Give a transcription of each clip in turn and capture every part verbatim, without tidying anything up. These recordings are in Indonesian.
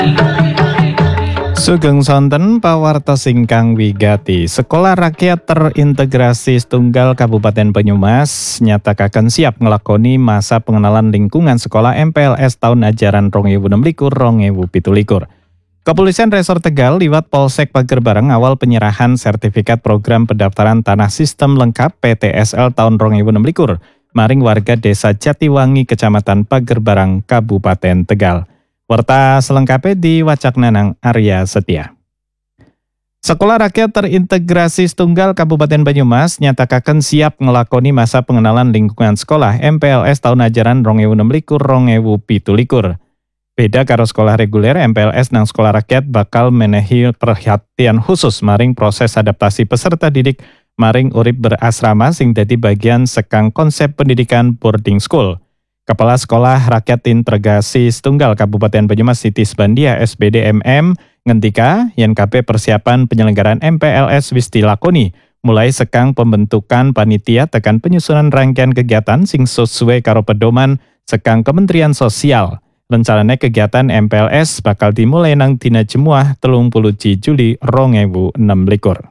Sugeng sonten pawartos ingkang wigati. Sekolah Rakyat Terintegrasi Setunggal Kabupaten Banyumas nyatakaken siap ngelakoni masa pengenalan lingkungan sekolah M P L S tahun ajaran rong ewu enem likur rong ewu pitu likur. Kepolisian Resor Tegal liwat Polsek Pager Bareng awal penyerahan sertifikat program pendaftaran tanah sistem lengkap P T S L tahun rong ewu enem likur maring warga Desa Jatiwangi Kecamatan Pager Bareng Kabupaten Tegal. Warta selengkapnya diwacak Nanang Arya Setia. Sekolah Rakyat Terintegrasi Setunggal Kabupaten Banyumas nyatakaken siap ngelakoni masa pengenalan lingkungan sekolah M P L S tahun ajaran rong ewu enem likur rong ewu pitu likur. Beda karo sekolah reguler, M P L S nang sekolah rakyat bakal menehi perhatian khusus maring proses adaptasi peserta didik maring urip berasrama sing dadi bagian sekang konsep pendidikan boarding school. Kepala Sekolah Rakyat Integrasi Setunggal Kabupaten Banyumas Siti Sbandia S B D M M ngendika yen kabeh persiapan penyelenggaraan M P L S wis dilakoni mulai sekang pembentukan panitia tekan penyusunan rangkaian kegiatan sing sesuai karo pedoman sekang Kementerian Sosial. Rencananya kegiatan M P L S bakal dimulai nang dina Jemuah telung puluh Juli rong ewu enem likur.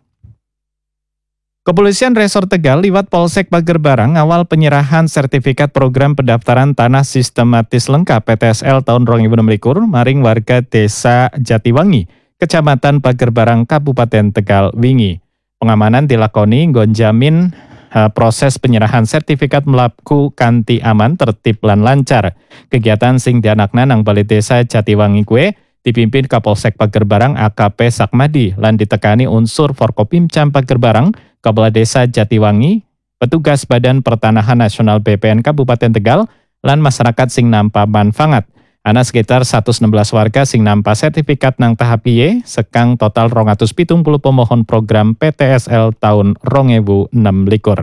Kepolisian Resor Tegal liwat Polsek Pager Bareng awal penyerahan sertifikat program pendaftaran tanah sistematis lengkap P T S L tahun rong ewu enem likur maring warga Desa Jatiwangi, Kecamatan Pager Bareng, Kabupaten Tegal wingi. Pengamanan dilakoni nggon jamin uh, proses penyerahan sertifikat mlaku kanthi aman, tertib lan lancar. Kegiatan sing dianakna nang Balai Desa Jatiwangi kuwe dipimpin Kapolsek Pager Bareng A K P Sakmadi lan ditekani unsur Forkopimcam Pager Bareng, Kepala Desa Jatiwangi, petugas Badan Pertanahan Nasional B P N Kabupaten Tegal, lan masyarakat sing nampa manfaat. Ana sekitar seratus enam belas warga sing nampa sertifikat nang tahap iye, sekang total rong atus pitung puluh pemohon program P T S L tahun rong ewu enem likur.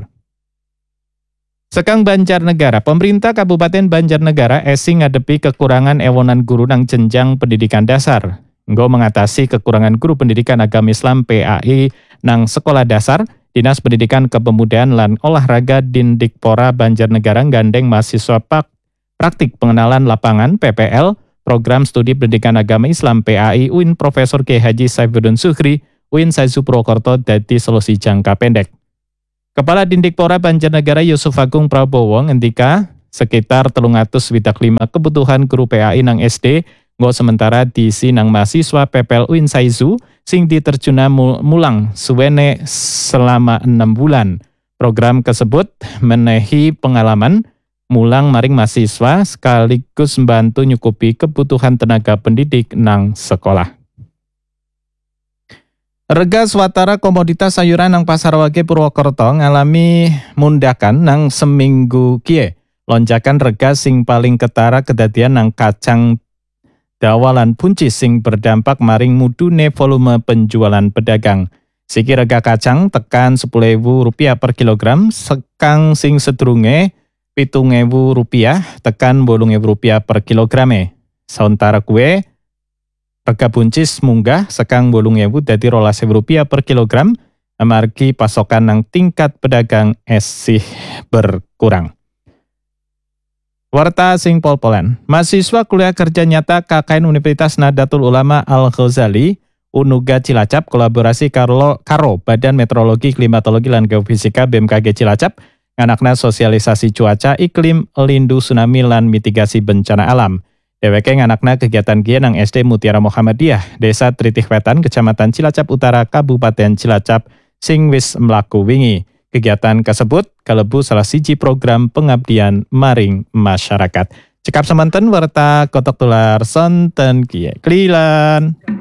Sekang Banjarnegara, pemerintah Kabupaten Banjarnegara esing ngadepi kekurangan ewonan guru nang jenjang pendidikan dasar. Nggo mengatasi kekurangan guru pendidikan agama Islam P A I nang sekolah dasar, Dinas Pendidikan Kepemudaan lan Olahraga Dindikpora Banjarnegara gandeng mahasiswa pak, praktik pengenalan lapangan P P L, Program Studi Pendidikan Agama Islam P A I U I N Profesor Kiai Haji Saifuddin Sukri, U I N Saizu Purwokerto dadi solusi jangka pendek. Kepala Dindikpora Banjarnegara Yusuf Agung Prabowo ngendika sekitar telung atus swidak lima kebutuhan guru P A I nang S D, nggo sementara diisi nang mahasiswa P P L U I N Saizu sing diterjuna mulang suwene selama enam bulan. Program tersebut menehi pengalaman mulang maring mahasiswa sekaligus membantu nyukupi kebutuhan tenaga pendidik nang sekolah. Rega swatara komoditas sayuran nang Pasar Wage Purwokerto ngalami mundakan nang seminggu kie. Lonjakan rega sing paling ketara kedadian nang kacang dawalan puncis sing berdampak maring mudune volume penjualan pedagang. Siki rega kacang tekan sepuluh ribu rupiah per kilogram, sekang sing sedurunge pitung ewu rupiah tekan bolong ewu rupiah per kilograme. Sauntara kue rega buncis munggah sekang bolong ewu dadi rolas ewu rupiah per kilogram, amargi pasokan nang tingkat pedagang esih berkurang. Warta sing pol-polan. Mahasiswa kuliah kerja nyata K K N Universitas Nahdlatul Ulama Al-Ghazali Unuga Cilacap kolaborasi karo, karo Badan Meteorologi, Klimatologi lan Geofisika B M K G Cilacap nganakna sosialisasi cuaca, iklim, lindu tsunami lan mitigasi bencana alam. Dheweke nganakna kegiatan kieu nang S D Mutiara Muhammadiyah, Desa Tritih Wetan, Kecamatan Cilacap Utara, Kabupaten Cilacap sing wis mlaku wingi. Kegiatan kasebut kalebu salah siji program pengabdian maring masyarakat. Cekap semanten warta kotok tular sonten kieu klilan.